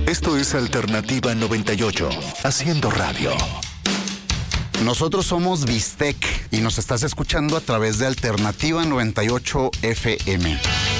Esto es Alternativa 98, haciendo radio. Nosotros somos Bistec y nos estás escuchando a través de Alternativa 98 FM.